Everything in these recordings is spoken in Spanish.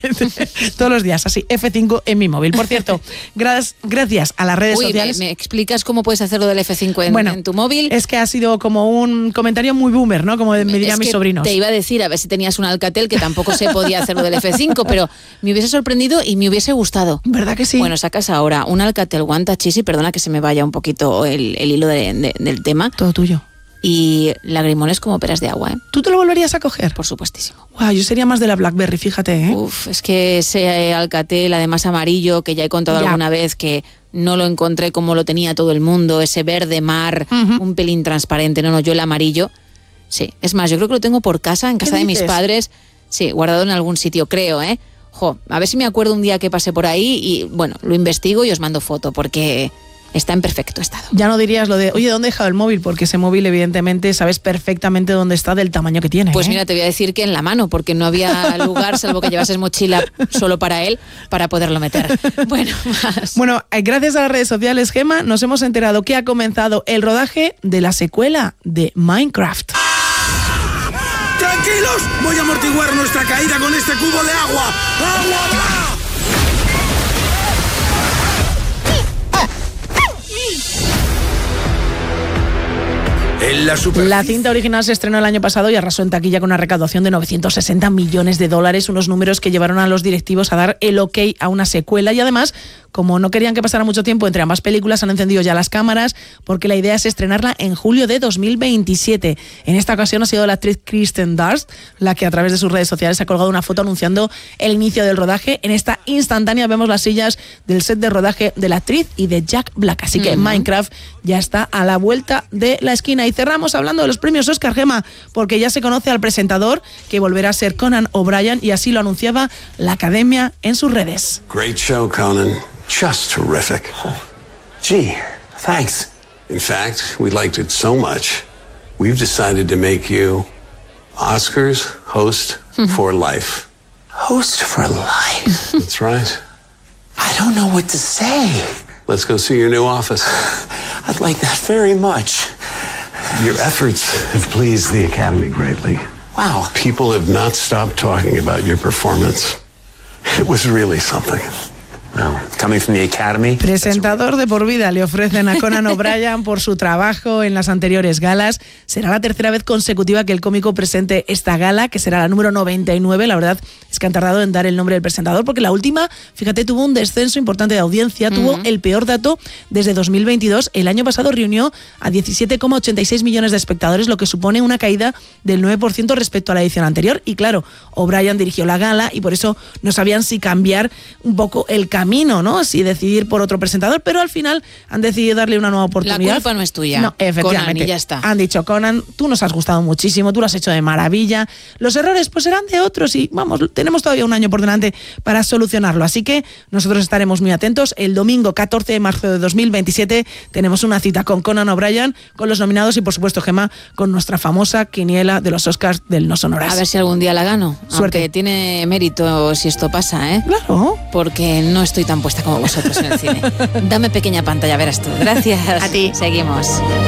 Todos los días, así, F5 en mi móvil. Por cierto, gracias a las redes sociales. ¿Me explicas cómo puedes hacerlo del F5 en tu móvil? Es que ha sido como un comentario muy boomer, ¿no? Como me dirían mis sobrinos. Te iba a decir, a ver si tenías un Alcatel, que tampoco se podía hacerlo del F5, pero me hubiese sorprendido y me hubiese gustado. ¿Verdad que sí? Bueno, sacas ahora un Alcatel One Touch Easy, perdona que se me vaya un poquito el hilo del tema. Todo tuyo. Y lagrimones como peras de agua, ¿eh? ¿Tú te lo volverías a coger? Por supuestísimo. Wow, yo sería más de la BlackBerry, fíjate, ¿eh? Uf, es que ese Alcatel, además amarillo, que ya he contado alguna vez que no lo encontré como lo tenía todo el mundo, ese verde mar, un pelín transparente, no, yo el amarillo. Sí, es más, yo creo que lo tengo por casa, en casa de mis padres, sí, guardado en algún sitio, creo, ¿eh? A ver si me acuerdo un día que pasé por ahí y, bueno, lo investigo y os mando foto, porque está en perfecto estado. Ya no dirías lo de, oye, ¿dónde he dejado el móvil? Porque ese móvil, evidentemente, sabes perfectamente dónde está, del tamaño que tiene. Pues mira, te voy a decir que en la mano, porque no había lugar, salvo que llevases mochila solo para él, para poderlo meter. Bueno, más. Bueno, gracias a las redes sociales, Gemma, nos hemos enterado que ha comenzado el rodaje de la secuela de Minecraft. ¡Tranquilos! Voy a amortiguar nuestra caída con este cubo de agua. ¡Agua! La cinta original se estrenó el año pasado y arrasó en taquilla con una recaudación de $960 millones, unos números que llevaron a los directivos a dar el ok a una secuela y además, como no querían que pasara mucho tiempo entre ambas películas, han encendido ya las cámaras porque la idea es estrenarla en julio de 2027. En esta ocasión ha sido la actriz Kristen Dunst la que a través de sus redes sociales ha colgado una foto anunciando el inicio del rodaje. En esta instantánea vemos las sillas del set de rodaje de la actriz y de Jack Black, así que Minecraft ya está a la vuelta de la esquina. Y cerramos hablando de los premios Oscar, Gemma, porque ya se conoce al presentador que volverá a ser Conan O'Brien y así lo anunciaba la Academia en sus redes. Great show, Conan. Just terrific. Gee, thanks. In fact, we liked it so much, we've decided to make you Oscars host for life. Host for life? That's right. I don't know what to say. Let's go see your new office. I'd like that very much. Your efforts have pleased the Academy greatly. Wow. People have not stopped talking about your performance. It was really something. Well, coming from the Academy. Presentador de por vida le ofrecen a Conan O'Brien por su trabajo en las anteriores galas. Será la tercera vez consecutiva que el cómico presente esta gala, que será la número 99. La verdad es que han tardado en dar el nombre del presentador, porque la última, fíjate, tuvo un descenso importante de audiencia, tuvo el peor dato desde 2022. El año pasado reunió a 17,86 millones de espectadores, lo que supone una caída del 9% respecto a la edición anterior. Y claro, O'Brien dirigió la gala y por eso no sabían si cambiar un poco el camino, ¿no? Si decidir por otro presentador, pero al final han decidido darle una nueva oportunidad. La culpa no es tuya. No, efectivamente. Conan, y ya está. Han dicho, Conan, tú nos has gustado muchísimo, tú lo has hecho de maravilla. Los errores pues serán de otros y vamos, tenemos todavía un año por delante para solucionarlo. Así que nosotros estaremos muy atentos. El domingo 14 de marzo de 2027 tenemos una cita con Conan O'Brien, con los nominados y por supuesto, Gemma, con nuestra famosa quiniela de los Oscars del No Sonoras. A ver si algún día la gano. Suerte. Aunque tiene mérito si esto pasa, ¿eh? Claro. Porque no estoy tan puesta como vosotros en el cine. Dame pequeña pantalla, verás tú. Gracias. A ti. Seguimos.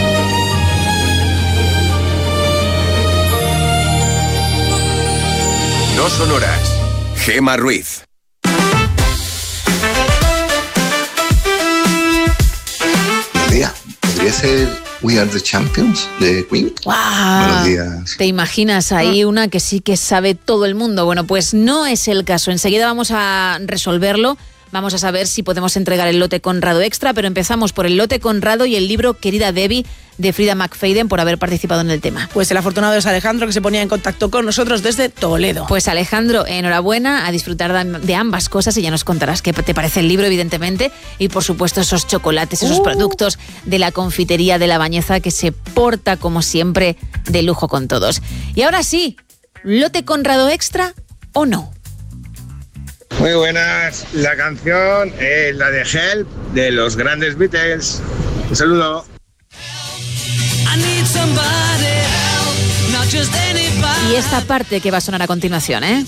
No Sonoras. Gemma Ruiz. ¿Podría ser We Are the Champions de Queen? ¡Wow! Buenos días. ¿Te imaginas ahí una que sí que sabe todo el mundo? Bueno, pues no es el caso. Enseguida vamos a resolverlo. Vamos a saber si podemos entregar el lote Conrado Extra, pero empezamos por el lote Conrado y el libro Querida Debbie de Frida McFadden por haber participado en el tema. Pues el afortunado es Alejandro, que se ponía en contacto con nosotros desde Toledo. Pues Alejandro, enhorabuena, a disfrutar de ambas cosas y ya nos contarás qué te parece el libro, evidentemente, y por supuesto esos chocolates, esos productos de la confitería de La Bañeza, que se porta como siempre de lujo con todos. Y ahora sí, ¿lote Conrado Extra o no? Muy buenas, la canción es la de Help de los grandes Beatles. Un saludo. Y esta parte que va a sonar a continuación, ¿eh?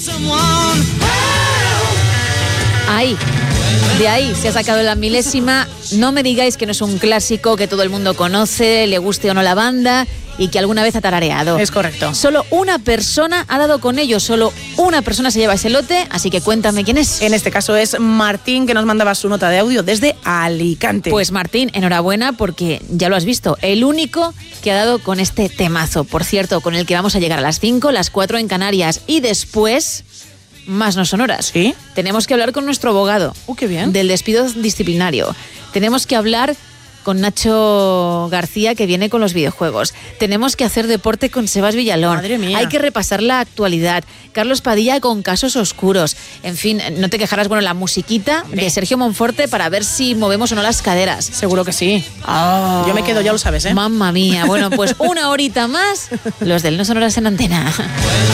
Ahí, de ahí se ha sacado la milésima. No me digáis que no es un clásico que todo el mundo conoce, le guste o no la banda. y que alguna vez ha tarareado. Es correcto. Solo una persona ha dado con ello, solo una persona se lleva ese lote, así que cuéntame quién es. En este caso es Martín, que nos mandaba su nota de audio desde Alicante. Pues Martín, enhorabuena porque ya lo has visto, el único que ha dado con este temazo, por cierto, con el que vamos a llegar a las 5, las 4 en Canarias y después más no sonoras. ¿Sí? Tenemos que hablar con nuestro abogado. Qué bien. Del despido disciplinario. Tenemos que hablar con Nacho García, que viene con los videojuegos. Tenemos que hacer deporte con Sebas Villalón. Madre mía. Hay que repasar la actualidad. Carlos Padilla con Casos Oscuros. En fin, no te quejarás, bueno, la musiquita de Sergio Monforte para ver si movemos o no las caderas. Seguro que sí. Oh, yo me quedo, ya lo sabes, ¿eh? Mamma mía. Bueno, pues una horita más, los del No Sonoras en Antena.